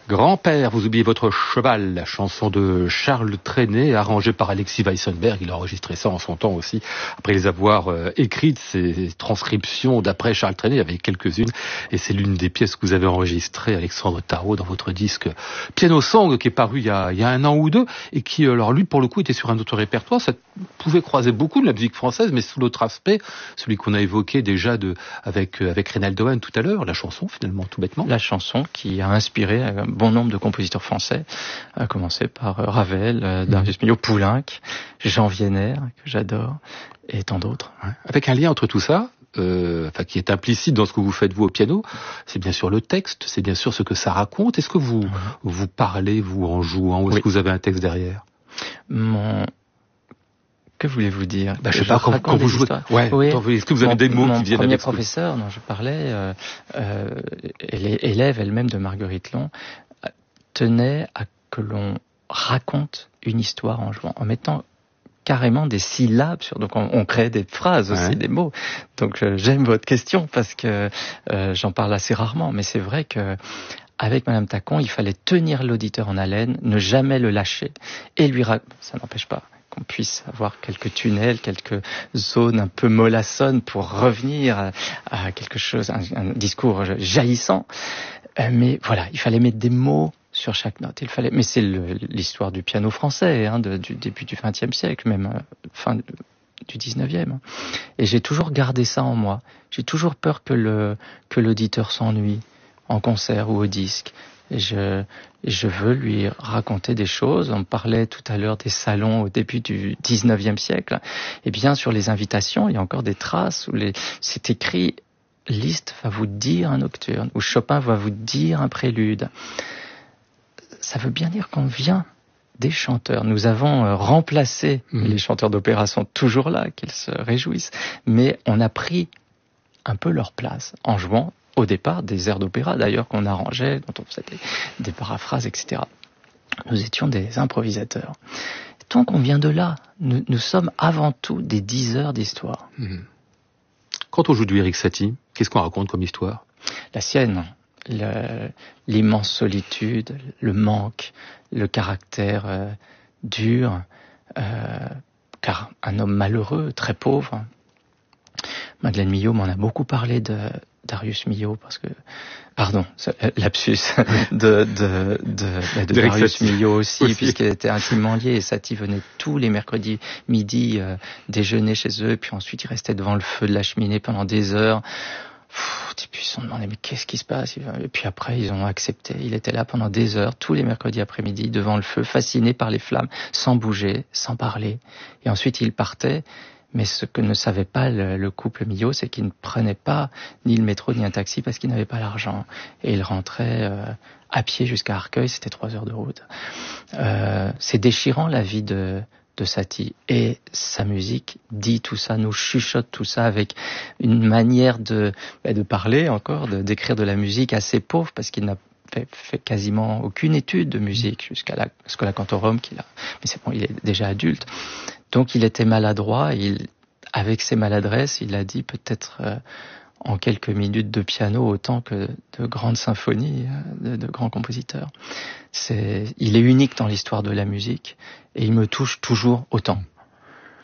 Grand-père, vous oubliez votre cheval, la chanson de Charles Trenet, arrangée par Alexis Weissenberg. Il a enregistré ça en son temps aussi, après les avoir écrites, ces transcriptions d'après Charles Trenet, il y avait quelques-unes, et c'est l'une des pièces que vous avez enregistrées, Alexandre Tarot, dans votre disque Piano Song, qui est paru il y a 1 an ou 2, et qui, alors lui, pour le coup, était sur un autre répertoire. Ça pouvait croiser beaucoup de la musique française, mais sous l'autre aspect, celui qu'on a évoqué déjà avec Reynaldo Hahn tout à l'heure, la chanson, finalement, tout bêtement. La chanson qui a inspiré un bon nombre de compositeurs français, à commencer par Ravel, Darius Milhaud, Poulenc, Jean Vienner, que j'adore, et tant d'autres. Ouais. Avec un lien entre tout ça, qui est implicite dans ce que vous faites vous au piano, c'est bien sûr le texte, c'est bien sûr ce que ça raconte. Est-ce que vous parlez, vous, en jouant, ou est-ce que vous avez un texte derrière? Que voulez-vous dire? Je sais pas, quand vous jouez. Est-ce que vous avez des mots qui viennent avec? Mon premier professeur dont je parlais, élève elle-même de Marguerite Long, tenait à que l'on raconte une histoire en jouant, en mettant carrément des syllabes donc on crée des phrases aussi, des mots. Donc j'aime votre question parce que j'en parle assez rarement, mais c'est vrai que avec Madame Tacon, il fallait tenir l'auditeur en haleine, ne jamais le lâcher et lui ça n'empêche pas qu'on puisse avoir quelques tunnels, quelques zones un peu mollassonnes pour revenir à quelque chose, un discours jaillissant. Mais voilà, il fallait mettre des mots sur chaque note. Mais c'est l'histoire du piano français, du début du XXe siècle, même fin du XIXe. Et j'ai toujours gardé ça en moi. J'ai toujours peur que l'auditeur s'ennuie en concert ou au disque. Et je veux lui raconter des choses. On parlait tout à l'heure des salons au début du 19e siècle. Et bien, sur les invitations, il y a encore des traces où c'est écrit « Liszt va vous dire un nocturne » ou « Chopin va vous dire un prélude ». Ça veut bien dire qu'on vient des chanteurs. Nous avons remplacé, les chanteurs d'opéra sont toujours là, qu'ils se réjouissent, mais on a pris un peu leur place en jouant au départ des airs d'opéra, d'ailleurs, qu'on arrangeait, dont on faisait des paraphrases, etc. Nous étions des improvisateurs. Tant qu'on vient de là, nous sommes avant tout des diseurs d'histoire. Quand on joue du Erik Satie, qu'est-ce qu'on raconte comme histoire? La sienne, l'immense solitude, le manque, le caractère dur, car un homme malheureux, très pauvre. Madeleine Milhaud m'en a beaucoup parlé de Darius Milhaud, parce que, lapsus, de Darius Milhaud aussi, puisqu'elle était intimement liée, et Satie venait tous les mercredis midi déjeuner chez eux, et puis ensuite il restait devant le feu de la cheminée pendant des heures. Et puis ils se sont demandé mais qu'est-ce qui se passe? Et puis après ils ont accepté. Il était là pendant des heures, tous les mercredis après-midi, devant le feu, fasciné par les flammes, sans bouger, sans parler. Et ensuite il partait. Mais ce que ne savait pas le couple Milhaud, c'est qu'il ne prenait pas ni le métro ni un taxi parce qu'il n'avait pas l'argent. Et il rentrait à pied jusqu'à Arcueil, c'était 3 heures de route. C'est déchirant la vie de Satie. Et sa musique dit tout ça, nous chuchote tout ça avec une manière de parler encore, d'écrire de la musique assez pauvre parce qu'il n'a fait quasiment aucune étude de musique jusqu'à la Schola Cantorum qu'il a. Mais c'est bon, il est déjà adulte. Donc il était maladroit, avec ses maladresses, il a dit peut-être en quelques minutes de piano autant que de grandes symphonies de grands compositeurs. Il est unique dans l'histoire de la musique et il me touche toujours autant.